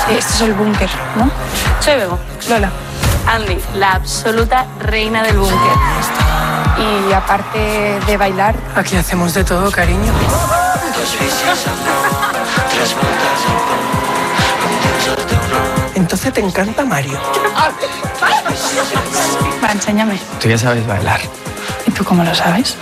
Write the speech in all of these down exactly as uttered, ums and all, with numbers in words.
Este es el búnker, ¿no? Soy Bebo. Lola. Andy, la absoluta reina del búnker. Y aparte de bailar... Aquí hacemos de todo, cariño. Entonces te encanta Mario. Va, enséñame. Tú ya sabes bailar. ¿Y tú cómo lo sabes?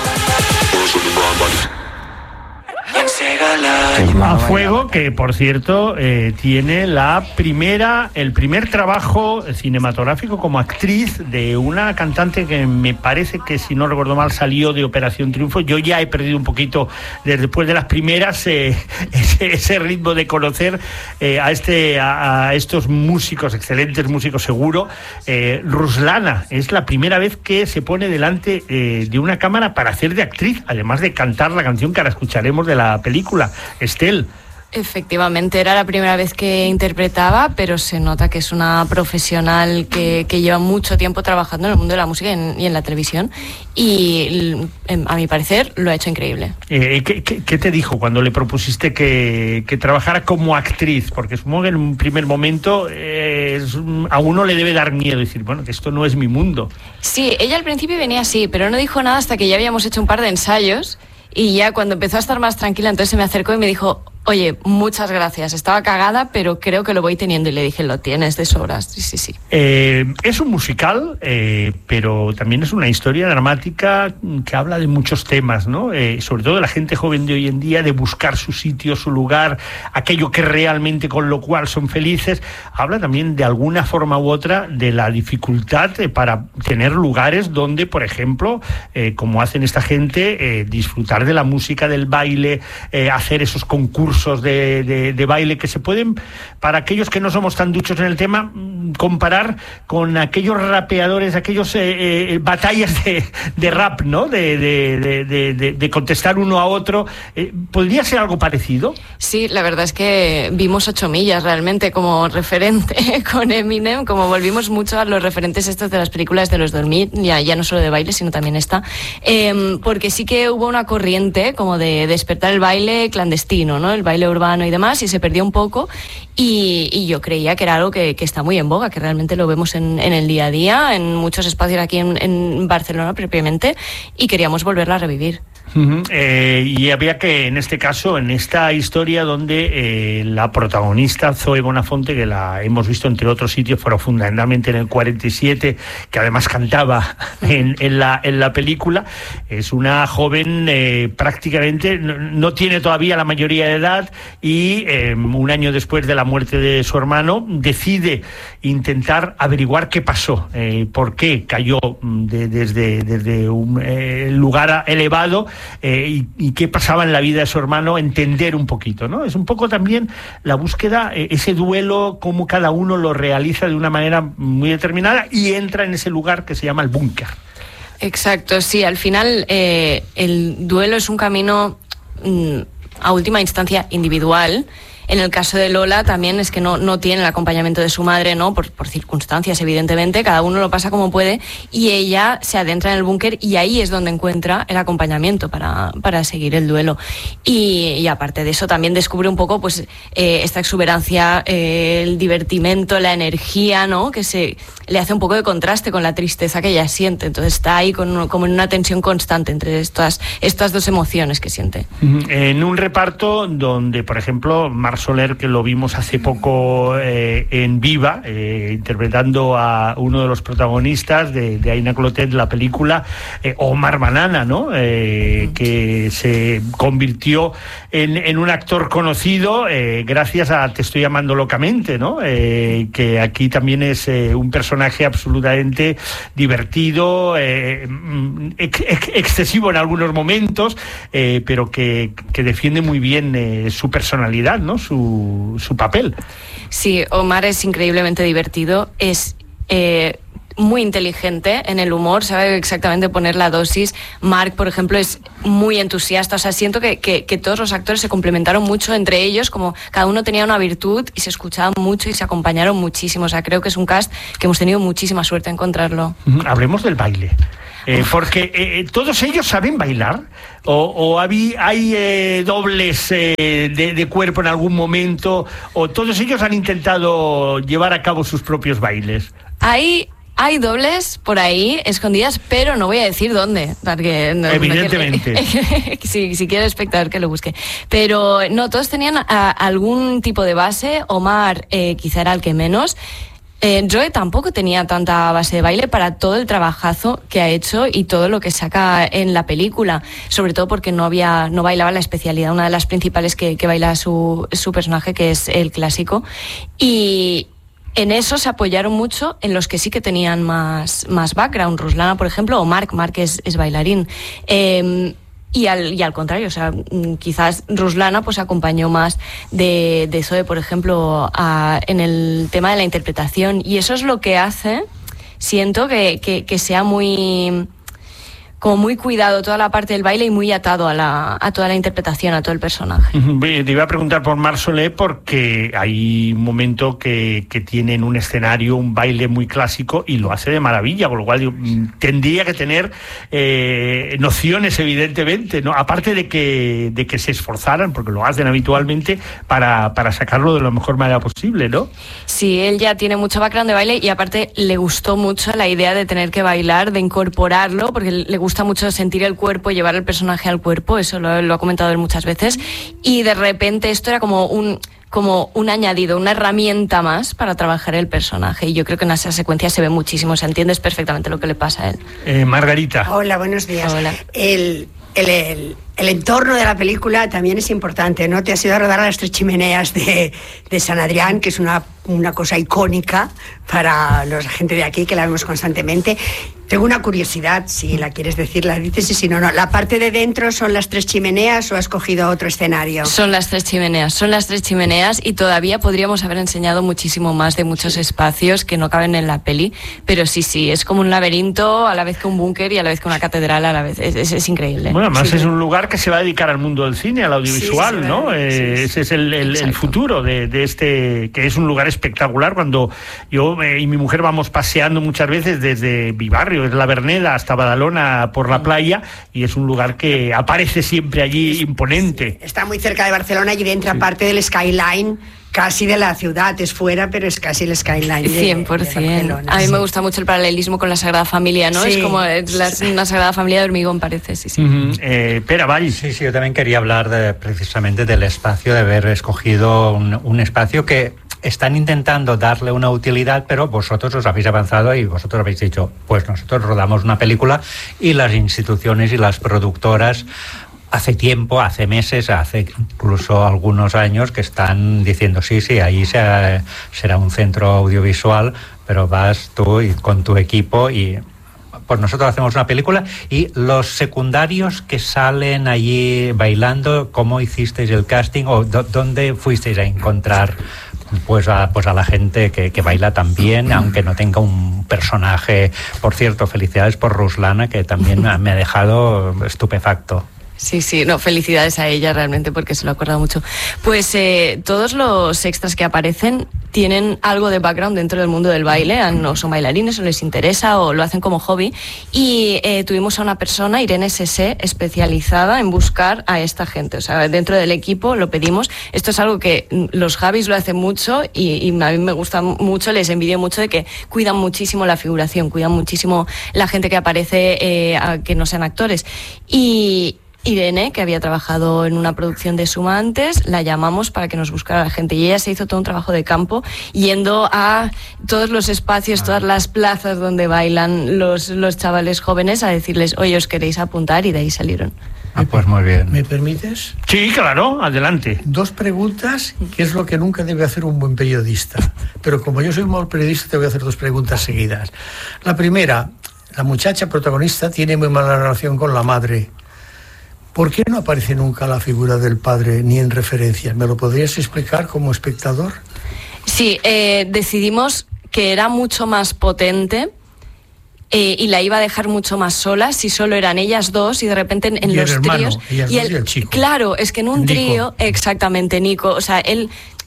A Fuego, que por cierto eh, tiene la primera, el primer trabajo cinematográfico como actriz de una cantante que me parece que, si no recuerdo mal, salió de Operación Triunfo. Yo ya he perdido un poquito después de las primeras eh, ese, ese ritmo de conocer eh, a este a, a estos músicos, excelentes músicos seguro. eh, Ruslana es la primera vez que se pone delante eh, de una cámara para hacer de actriz, además de cantar la canción que ahora escucharemos de la película. Estel. Efectivamente, era la primera vez que interpretaba, pero se nota que es una profesional que, que lleva mucho tiempo trabajando en el mundo de la música y en, y en la televisión, y a mi parecer lo ha hecho increíble. Eh, ¿qué, qué, ¿Qué te dijo cuando le propusiste que, que trabajara como actriz? Porque supongo que en un primer momento eh, es, a uno le debe dar miedo decir, bueno, que esto no es mi mundo. Sí, ella al principio venía así, pero no dijo nada hasta que ya habíamos hecho un par de ensayos. Y ya cuando empezó a estar más tranquila, entonces se me acercó y me dijo, oye, muchas gracias, estaba cagada, pero creo que lo voy teniendo. Y le dije, lo tienes de sobras. Sí, sí, sí. Eh, es un musical, eh, pero también es una historia dramática que habla de muchos temas, ¿no? Eh, sobre todo de la gente joven de hoy en día, de buscar su sitio, su lugar, aquello que realmente con lo cual son felices. Habla también de alguna forma u otra de la dificultad eh, para tener lugares donde, por ejemplo, eh, como hacen esta gente, eh, disfrutar de la música, del baile, eh, hacer esos concursos de, de, de baile que se pueden, para aquellos que no somos tan duchos en el tema, comparar con aquellos rapeadores, aquellos eh, eh, batallas de, de rap, ¿no? De, de, de, de, de contestar uno a otro. Eh, ¿Podría ser algo parecido? Sí, la verdad es que vimos ocho millas realmente como referente con Eminem, como volvimos mucho a los referentes estos de las películas de los dos mil, ya, ya no solo de baile, sino también esta, eh, porque sí que hubo una corriente como de despertar el baile clandestino, ¿no? El baile urbano y demás, y se perdió un poco, y, y yo creía que era algo que, que está muy en boga, que realmente lo vemos en, en el día a día, en muchos espacios aquí en, en Barcelona propiamente, y queríamos volverla a revivir. Uh-huh. Eh, y había que, en este caso, en esta historia donde eh, la protagonista, Zoe Bonafonte, que la hemos visto entre otros sitios, pero fundamentalmente en el cuarenta y siete, que además cantaba en, en, la, en la película, es una joven eh, prácticamente, no, no tiene todavía la mayoría de edad, y eh, un año después de la muerte de su hermano decide intentar averiguar qué pasó, eh, por qué cayó de, desde, desde un eh, lugar elevado. Eh, y, y qué pasaba en la vida de su hermano, entender un poquito, ¿no? Es un poco también la búsqueda, eh, ese duelo, cómo cada uno lo realiza de una manera muy determinada y entra en ese lugar que se llama el búnker. Exacto, sí, al final eh, el duelo es un camino mm, a última instancia individual. En el caso de Lola también es que no, no tiene el acompañamiento de su madre, ¿no? Por, por circunstancias, evidentemente, cada uno lo pasa como puede, y ella se adentra en el búnker y ahí es donde encuentra el acompañamiento para, para seguir el duelo. Y, y aparte de eso también descubre un poco pues eh, esta exuberancia, eh, el divertimento, la energía, ¿no? Que se le hace un poco de contraste con la tristeza que ella siente. Entonces está ahí con, como en una tensión constante entre estas, estas dos emociones que siente. En un reparto donde, por ejemplo, Mar Soler, que lo vimos hace poco eh, en Viva, eh, interpretando a uno de los protagonistas de, de Aina Clotet, la película, eh, Omar Banana, ¿no? Eh, mm. que se convirtió en, en un actor conocido eh, gracias a Te estoy amando locamente, ¿no? Eh, que aquí también es eh, un personaje absolutamente divertido, eh, ex, ex, excesivo en algunos momentos, eh, pero que, que defiende muy bien eh, su personalidad, ¿no? Su, su papel. Sí, Omar es increíblemente divertido, es eh, muy inteligente en el humor, sabe exactamente poner la dosis. Marc, por ejemplo, es muy entusiasta, o sea, siento que, que, que todos los actores se complementaron mucho entre ellos, como cada uno tenía una virtud y se escuchaban mucho y se acompañaron muchísimo, o sea, creo que es un cast que hemos tenido muchísima suerte en encontrarlo. Hablemos del baile. Eh, porque eh, todos ellos saben bailar, o, o hay, hay eh, dobles eh, de, de cuerpo en algún momento, o todos ellos han intentado llevar a cabo sus propios bailes. Hay... Hay dobles por ahí escondidas, pero no voy a decir dónde. Porque no, Evidentemente. No, si, si quiere el espectador que lo busque. Pero no, todos tenían a, algún tipo de base. Omar eh, quizá era el que menos. Eh, Joe tampoco tenía tanta base de baile para todo el trabajazo que ha hecho y todo lo que saca en la película. Sobre todo porque no había, no bailaba la especialidad, una de las principales que, que baila su, su personaje, que es el clásico. Y... en eso se apoyaron mucho en los que sí que tenían más, más background. Ruslana, por ejemplo, o Marc. Marc es, es bailarín. Eh, y, al, y al contrario, o sea, quizás Ruslana pues acompañó más de, de Zoe, por ejemplo, a, en el tema de la interpretación. Y eso es lo que hace, siento, que, que, que sea muy... como muy cuidado toda la parte del baile y muy atado a, la, a toda la interpretación, a todo el personaje. Te iba a preguntar por Marc Solé porque hay un momento que, que tiene en un escenario un baile muy clásico y lo hace de maravilla, con lo cual digo, tendría que tener eh, nociones, evidentemente, ¿no? Aparte de que, de que se esforzaran, porque lo hacen habitualmente, para, para sacarlo de la mejor manera posible, ¿no? Sí, él ya tiene mucho background de baile y aparte le gustó mucho la idea de tener que bailar, de incorporarlo, porque le gusta gusta mucho sentir el cuerpo, llevar el personaje al cuerpo, eso lo, lo ha comentado él muchas veces, y de repente esto era como un, como un añadido, una herramienta más para trabajar el personaje, y yo creo que en esa secuencia se ve muchísimo, se entiendes perfectamente lo que le pasa a él. Eh, Margarita. Hola, buenos días. Hola. El, el, el, el entorno de la película también es importante, ¿no? Te has ido a rodar a las tres chimeneas de, de San Adrián, que es una, una cosa icónica para la gente de aquí, que la vemos constantemente. Tengo una curiosidad, si la quieres decir, la dices, y si no, no. ¿La parte de dentro son las tres chimeneas o has cogido otro escenario? Son las tres chimeneas, son las tres chimeneas y todavía podríamos haber enseñado muchísimo más de muchos espacios que no caben en la peli, pero sí, sí, es como un laberinto a la vez que un búnker y a la vez que una catedral a la vez, es, es, es increíble. Bueno, además sí, es un lugar que se va a dedicar al mundo del cine, al audiovisual, sí, sí, ¿no? Eh, sí, sí. Ese es el, el, el futuro de, de este, que es un lugar espectacular. Cuando yo eh, y mi mujer vamos paseando muchas veces desde mi barrio, es la Verneda, hasta Badalona por la playa, y es un lugar que aparece siempre allí imponente. Está muy cerca de Barcelona y dentro, sí, parte del skyline casi de la ciudad, es fuera, pero es casi el skyline de, cien por ciento. De Barcelona. A mí sí me gusta mucho el paralelismo con la Sagrada Familia, ¿no? Sí. Es como la, una Sagrada Familia de hormigón, parece, sí, sí. Uh-huh. eh, Pera, Vall. Sí, sí, yo también quería hablar de, precisamente del espacio, de haber escogido un, un espacio que están intentando darle una utilidad, pero vosotros os habéis avanzado y vosotros habéis dicho, pues nosotros rodamos una película, y las instituciones y las productoras hace tiempo, hace meses, hace incluso algunos años que están diciendo, sí, sí, ahí será, será un centro audiovisual, pero vas tú y con tu equipo y pues nosotros hacemos una película. Y los secundarios que salen allí bailando, ¿cómo hicisteis el casting o d- dónde fuisteis a encontrar pues a, pues a la gente que, que baila tan bien, aunque no tenga un personaje? Por cierto, felicidades por Ruslana, que también me ha dejado estupefacto. Sí, sí, no, felicidades a ella realmente porque se lo ha acordado mucho. Pues eh, todos los extras que aparecen tienen algo de background dentro del mundo del baile, o son bailarines o les interesa o lo hacen como hobby, y eh, tuvimos a una persona, Irene Sese, especializada en buscar a esta gente, o sea, dentro del equipo lo pedimos. Esto es algo que los Javis lo hacen mucho y, y a mí me gusta mucho, les envidio mucho de que cuidan muchísimo la figuración, cuidan muchísimo la gente que aparece, eh, a que no sean actores. Y Irene, que había trabajado en una producción de Suma antes, la llamamos para que nos buscara a la gente, y ella se hizo todo un trabajo de campo yendo a todos los espacios, todas las plazas donde bailan los, los chavales jóvenes, a decirles, oye, ¿os queréis apuntar? Y de ahí salieron. Ah, pues muy bien. ¿Me permites? Sí, claro, adelante. Dos preguntas, que es lo que nunca debe hacer un buen periodista. Pero como yo soy un mal periodista, te voy a hacer dos preguntas seguidas. La primera, la muchacha protagonista tiene muy mala relación con la madre. ¿Por qué no aparece nunca la figura del padre ni en referencias? ¿Me lo podrías explicar como espectador? Sí, eh, decidimos que era mucho más potente eh, y la iba a dejar mucho más sola si solo eran ellas dos, y de repente en, en y los el hermano, tríos... ellas y dos el, y el chico. Claro, es que en un Nico. trío, exactamente, Nico, o sea, él...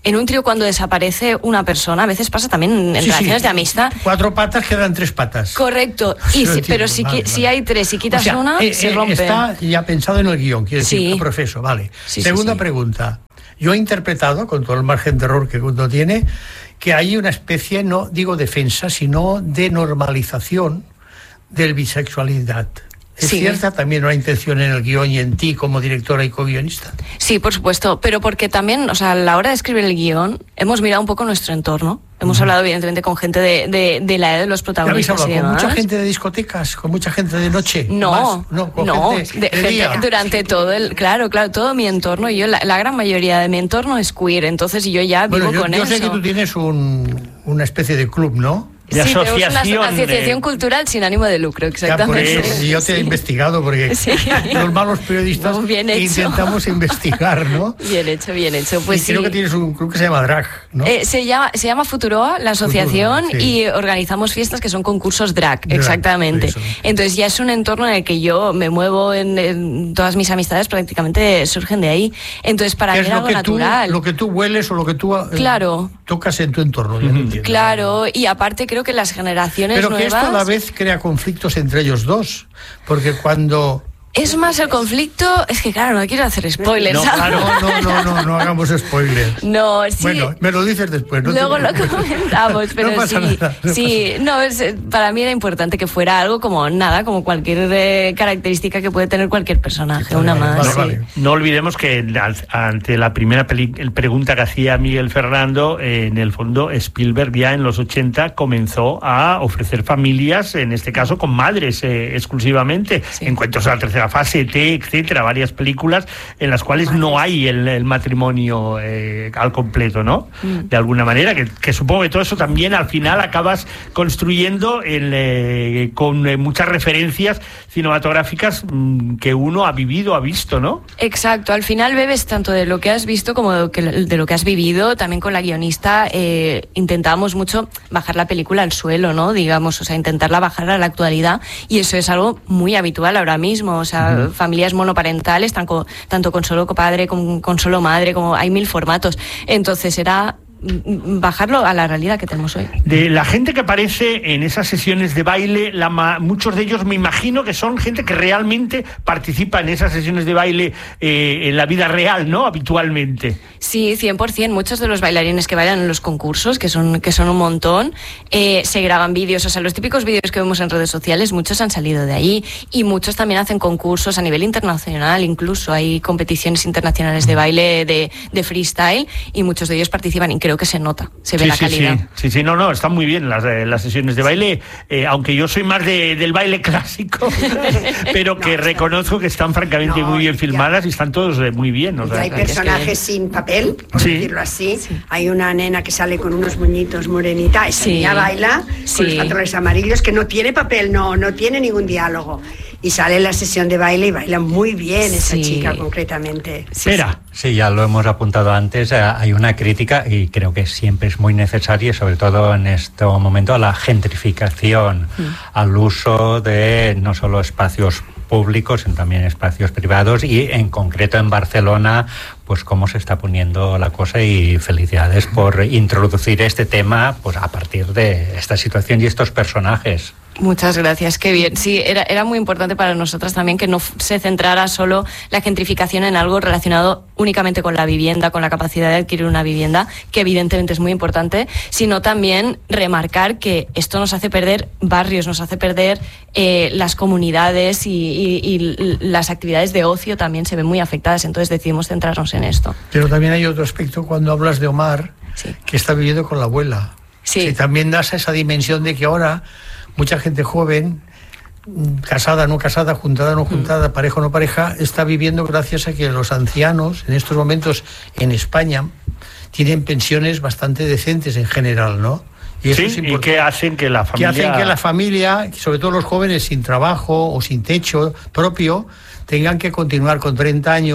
en un trío cuando desaparece una persona, a veces pasa también en Sí, relaciones sí. de amistad. Cuatro patas quedan tres patas. Correcto, y Sí, lo si- entiendo. pero si, Vale, qui- vale. si hay tres y quitas O sea, una, eh, se eh, rompe. Está ya pensado en el guión, quiero decir, Sí. que profeso, vale. Sí, sí, Segunda sí. pregunta. Yo he interpretado, con todo el margen de error que uno tiene, que hay una especie, no digo defensa, sino de normalización del bisexualidad. ¿Es Sí. cierta también una intención en el guión y en ti como directora y co-guionista? Sí, por supuesto, pero porque también, o sea, a la hora de escribir el guión, hemos mirado un poco nuestro entorno. Hemos hablado, evidentemente, con gente de, de, de la edad de los ¿Ya habéis protagonistas y hablado con demás. mucha gente de discotecas, con mucha gente de noche? No, Más, no, con no, gente de- de gente día. durante todo el, claro, claro, todo mi entorno, y yo, la, la gran mayoría de mi entorno es queer, entonces yo ya vivo Bueno, yo, con yo eso. sé que tú tienes un, una especie de club, ¿no? De Sí, tenemos una asociación asociación de- cultural sin ánimo de lucro, Ya por exactamente. eso, y yo te he Sí. investigado, porque Sí. los malos periodistas Muy bien hecho. intentamos investigar, ¿no? Bien hecho, bien hecho. Pues y creo sí. que tienes un club que se llama Drag, ¿no? Eh, se llama se llama Futuroa, la asociación, Futuroa, sí. y organizamos fiestas que son concursos drag, Drag, exactamente. eso. Entonces ya es un entorno en el que yo me muevo, en, en todas mis amistades prácticamente surgen de ahí. Entonces para ¿Qué mí es era lo algo que, tú, natural. lo que tú hueles o lo que tú eh, Claro. tocas en tu entorno? Ya te entiendo. Claro, y aparte creo que las generaciones Pero que nuevas... esto a la vez crea conflictos entre ellos dos, porque cuando... Es más el conflicto, es que claro, no quiero hacer spoilers. No, ¿sabes? claro. No, no, no, no, no hagamos spoilers. No, sí. Bueno, me lo dices después. No te Luego lo preocupes. comentamos, pero No pasa sí, nada, no sí, no, es, eh, para mí era importante que fuera algo como nada, como cualquier eh, característica que puede tener cualquier personaje, una Vale, más. vale, sí. vale. No olvidemos que al- ante la primera peli- el pregunta que hacía Miguel Fernando, eh, en el fondo Spielberg ya en los ochenta comenzó a ofrecer familias, en este caso con madres eh, exclusivamente, Sí. Encuentros a la tercera fase, T, etcétera, varias películas en las cuales no hay el, el matrimonio eh, al completo, ¿no? Mm. De alguna manera, que, que supongo que todo eso también al final acabas construyendo el, eh, con eh, muchas referencias cinematográficas mm, que uno ha vivido, ha visto, ¿no? Exacto, al final bebes tanto de lo que has visto como de lo que, de lo que has vivido. También con la guionista eh, intentábamos mucho bajar la película al suelo, ¿no? Digamos, o sea, intentarla bajar a la actualidad, y eso es algo muy habitual ahora mismo. O sea, uh-huh. familias monoparentales, tanto, tanto con solo padre como con solo madre, como hay mil formatos. Entonces era bajarlo a la realidad que tenemos hoy. De la gente que aparece en esas sesiones de baile, la ma- muchos de ellos me imagino que son gente que realmente participa en esas sesiones de baile eh, en la vida real, ¿no? Habitualmente. Sí, cien por ciento. Muchos de los bailarines que bailan en los concursos, que son, que son un montón, eh, se graban vídeos. O sea, los típicos vídeos que vemos en redes sociales, muchos han salido de ahí, y muchos también hacen concursos a nivel internacional. Incluso hay competiciones internacionales de baile de, de freestyle, y muchos de ellos participan, y creo que se nota, se ve Sí, la sí, calidad. sí, sí, sí, no, no, están muy bien las, eh, las sesiones de baile, eh, aunque yo soy más de, del baile clásico, pero que No, reconozco que están francamente No, muy bien ya. filmadas y están todos eh, muy bien. O Y sea, hay que es personajes que- sin papel, por Sí. decirlo así. Hay una nena que sale con unos moñitos morenita, esa Sí. niña baila Sí. con los pantalones amarillos, que no tiene papel, no, no tiene ningún diálogo. Y sale en la sesión de baile y baila muy bien esa Sí. chica concretamente. Sí, Espera. Sí, ya lo hemos apuntado antes, eh, hay una crítica, y creo que siempre es muy necesaria, sobre todo en este momento, a la gentrificación, Mm. al uso de no solo espacios públicos, sino también espacios privados, y en concreto en Barcelona, pues cómo se está poniendo la cosa, y felicidades por introducir este tema pues a partir de esta situación y estos personajes. Muchas gracias, qué bien. Sí, era, era muy importante para nosotras también que no f- se centrara solo la gentrificación en algo relacionado únicamente con la vivienda, con la capacidad de adquirir una vivienda, que evidentemente es muy importante, sino también remarcar que esto nos hace perder barrios, nos hace perder eh, las comunidades, y, y, y las actividades de ocio también se ven muy afectadas. Entonces decidimos centrarnos en esto. Pero también hay otro aspecto cuando hablas de Omar, Sí. que está viviendo con la abuela. Sí. Sí, también das esa dimensión de que ahora mucha gente joven, mm, casada, no casada, juntada, no juntada, mm. pareja o no pareja, está viviendo gracias a que los ancianos en estos momentos en España tienen pensiones bastante decentes en general, ¿no? Y eso Sí, es y importante. que hacen que la Que familia... hacen que la familia, sobre todo los jóvenes sin trabajo o sin techo propio, tengan que continuar con treinta años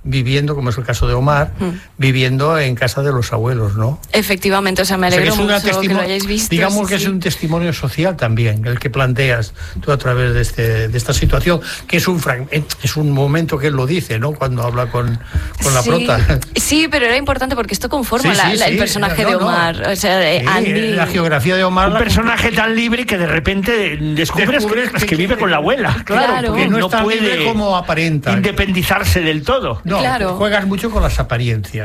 viviendo, como es el caso de Omar, mm. viviendo en casa de los abuelos, ¿no? Efectivamente, o sea, me alegro o sea, mucho que lo hayáis visto. Digamos sí, que sí. es un testimonio social también, el que planteas tú a través de, este, de esta situación, que es un es un momento que él lo dice, ¿no? Cuando habla con, con la sí. prota. Sí, pero era importante porque esto conforma sí, la, sí, la, el sí. personaje no, de Omar. No. O sea, de sí, Andy. La geografía de Omar. Un personaje tan libre que de repente descubres, descubres que, que, que vive con la abuela. Claro, claro que no, no es tan puede libre como aparenta. Independizarse del todo. No, claro. Juegas mucho con las apariencias.